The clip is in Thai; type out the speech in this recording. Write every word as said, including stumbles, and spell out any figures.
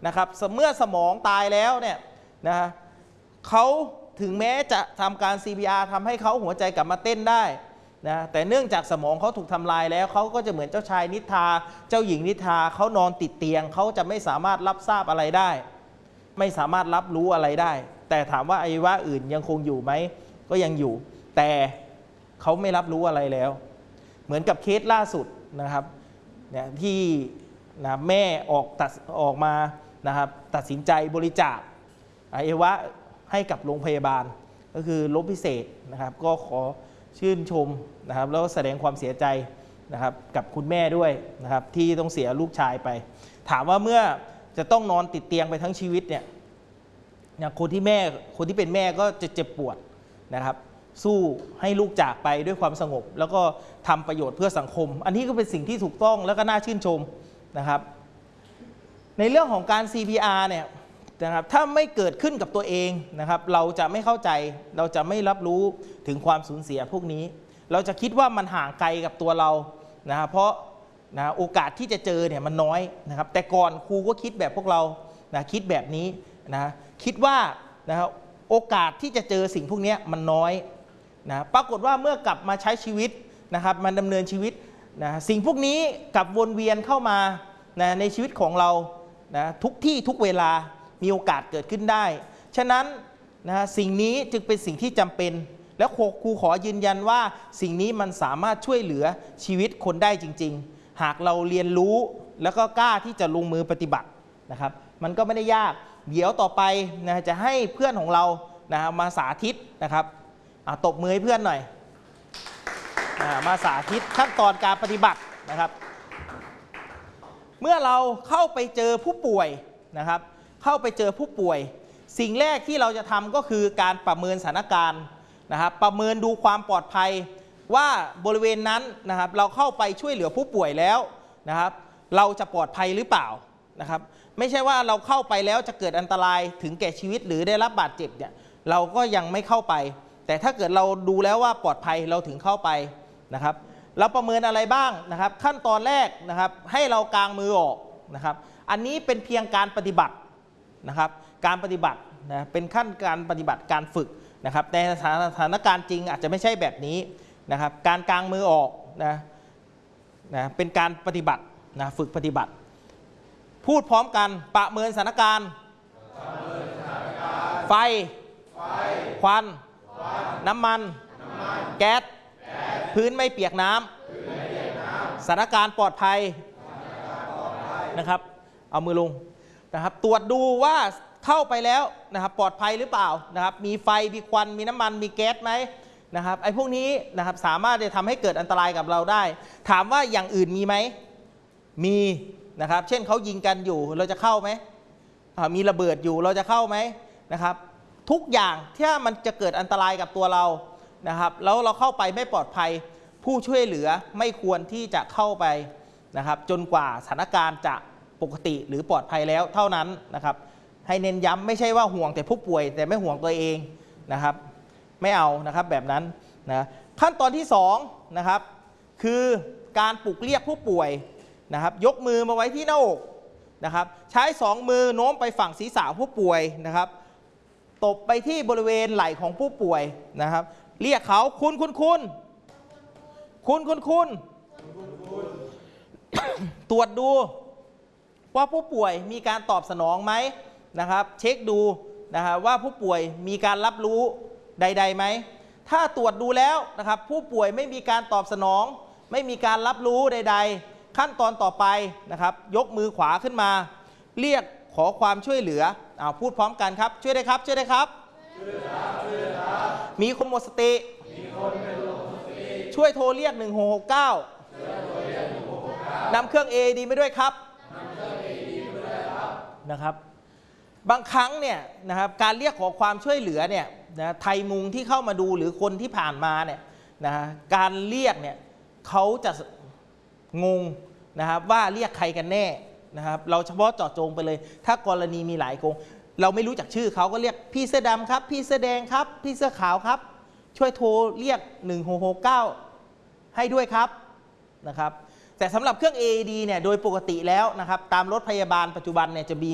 นะครับเมื่อสมองตายแล้วเนี่ยนะเขาถึงแม้จะทำการ ซี พี อาร์ ทำให้เขาหัวใจกลับมาเต้นได้นะแต่เนื่องจากสมองเขาถูกทำลายแล้วเขาก็จะเหมือนเจ้าชายนิทราเจ้าหญิงนิทราเขานอนติดเตียงเขาจะไม่สามารถรับทราบอะไรได้ไม่สามารถรับรู้อะไรได้แต่ถามว่าอวัยวะอื่นยังคงอยู่ไหมก็ยังอยู่แต่เขาไม่รับรู้อะไรแล้วเหมือนกับเคสล่าสุดนะครับเนี่ยที่นะแม่ออกตัดออกมานะครับตัดสินใจบริจาคอวัยวะให้กับโรงพยาบาลก็คือรบพิเศษนะครับก็ขอชื่นชมนะครับแล้วแสดงความเสียใจนะครับกับคุณแม่ด้วยนะครับที่ต้องเสียลูกชายไปถามว่าเมื่อจะต้องนอนติดเตียงไปทั้งชีวิตเนี่ยคนที่แม่คนที่เป็นแม่ก็จะเจ็บปวดนะครับสู้ให้ลูกจากไปด้วยความสงบแล้วก็ทำประโยชน์เพื่อสังคมอันนี้ก็เป็นสิ่งที่ถูกต้องแล้วก็น่าชื่นชมนะครับในเรื่องของการ ซี พี อาร์ เนี่ยนะครับถ้าไม่เกิดขึ้นกับตัวเองนะครับเราจะไม่เข้าใจเราจะไม่รับรู้ถึงความสูญเสียพวกนี้เราจะคิดว่ามันห่างไกลกับตัวเรานะครับเพราะนะโอกาสที่จะเจอเนี่ยมันน้อยนะครับแต่ก่อนครูก็คิดแบบพวกเรานะคิดแบบนี้นะคิดว่านะครับโอกาสที่จะเจอสิ่งพวกนี้มันน้อยนะปรากฏว่าเมื่อกลับมาใช้ชีวิตนะครับมันดำเนินชีวิตนะสิ่งพวกนี้กลับวนเวียนเข้ามานะในชีวิตของเรานะทุกที่ทุกเวลามีโอกาสเกิดขึ้นได้ฉะนั้นนะสิ่งนี้จึงเป็นสิ่งที่จำเป็นและครูขอยืนยันว่าสิ่งนี้มันสามารถช่วยเหลือชีวิตคนได้จริงๆหากเราเรียนรู้แล้วก็กล้าที่จะลงมือปฏิบัตินะครับมันก็ไม่ได้ยากเดี๋ยวต่อไปนะจะให้เพื่อนของเรานะมาสาธิตนะครับตบมือให้เพื่อนหน่อยมาสาธิตขั้นตอนการปฏิบัตินะครับเมื่อเราเข้าไปเจอผู้ป่วยนะครับเข้าไปเจอผู้ป่วยสิ่งแรกที่เราจะทำก็คือการประเมินสถานการณ์นะครับประเมินดูความปลอดภัยว่าบริเวณนั้นนะครับเราเข้าไปช่วยเหลือผู้ป่วยแล้วนะครับเราจะปลอดภัยหรือเปล่านะครับไม่ใช่ว่าเราเข้าไปแล้วจะเกิดอันตรายถึงแก่ชีวิตหรือได้รับบาดเจ็บเนี่ยเราก็ยังไม่เข้าไปแต่ถ้าเกิดเราดูแล้วว่าปลอดภัยเราถึงเข้าไปนะครับเราประเมินอะไรบ้างนะครับขั้นตอนแรกนะครับให้เรากางมือออกนะครับอันนี้เป็นเพียงการปฏิบัตินะครับการปฏิบัตินะเป็นขั้นการปฏิบัติการฝึกนะครับในสถานการณ์จริงอาจจะไม่ใช่แบบนี้นะครับการกางมือออกนะนะเป็นการปฏิบัตินะฝึกปฏิบัติพูดพร้อมกันประเมินสถานการณ์ไฟควันน้ำมันแก๊สพื้นไม่เปียกน้ำสถานการณ์ปลอดภัยนะครับเอามือลงนะครับตรวจดูว่าเข้าไปแล้วนะครับปลอดภัยหรือเปล่านะครับมีไฟมีควันมีน้ำมันมีแก๊สไหมนะครับไอ้พวกนี้นะครับสามารถจะทำให้เกิดอันตรายกับเราได้ถามว่าอย่างอื่นมีไหมมีนะครับเช่นเขายิงกันอยู่เราจะเข้าไหมมีระเบิดอยู่เราจะเข้าไหมนะครับทุกอย่างที่มันจะเกิดอันตรายกับตัวเรานะครับแล้วเราเข้าไปไม่ปลอดภัยผู้ช่วยเหลือไม่ควรที่จะเข้าไปนะครับจนกว่าสถานการณ์จะปกติหรือปลอดภัยแล้วเท่านั้นนะครับให้เน้นย้ำไม่ใช่ว่าห่วงแต่ผู้ป่วยแต่ไม่ห่วงตัวเองนะครับไม่เอานะครับแบบนั้นนะขั้นตอนที่สองนะครับคือการปลุกเรียกผู้ป่วยนะครับยกมือมาไว้ที่หน้าอกนะครับใช้สองมือโน้มไปฝั่งศีรษะผู้ป่วยนะครับตบไปที่บริเวณไหล่ของผู้ป่วยนะครับเรียกเขาคุณคุณคุณคุณคุณคุณตรวจดูว่าผู้ป่วยมีการตอบสนองไหมนะครับเช็คดูนะครับว่าผู้ป่วยมีการรับรู้ใดๆไหมถ้าตรวจดูแล้วนะครับผู้ป่วยไม่มีการตอบสนองไม่มีการรับรู้ใดๆขั้นตอนต่อไปนะครับยกมือขวาขึ้นมาเรียกขอความช่วยเหลือเอาพูดพร้อมกันครับช่วยได้ครับช่วยได้ครับมีคนหมดสติช่วยโทรเรียกหนึ่งหกหกเก้านำเครื่อง เอ อี ดี ไปด้วยครับนะครับบางครั้งเนี่ยนะครับการเรียกขอความช่วยเหลือเนี่ยนะไทยมุงที่เข้ามาดูหรือคนที่ผ่านมาเนี่ยนะการเรียกเนี่ยเขาจะงงนะครับว่าเรียกใครกันแน่นะครับเราเฉพาะเจาะจงไปเลยถ้ากรณีมีหลายกงเราไม่รู้จักชื่อเขาก็เรียกพี่เสื้อดำครับพี่เสื้อแดงครับพี่เสื้อขาวครับช่วยโทรเรียกหนึ่งหกหกเก้าให้ด้วยครับนะครับแต่สำหรับเครื่อง เอ อี ดี เนี่ยโดยปกติแล้วนะครับตามรถพยาบาลปัจจุบันเนี่ยจะมี